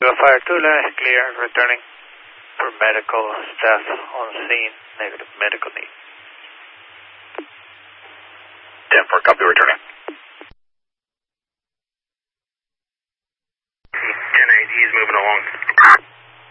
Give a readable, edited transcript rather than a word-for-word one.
Fire 2 line is clear, returning for medical staff on scene, negative medical need. 10-4, copy, returning. 10-8, he's moving along.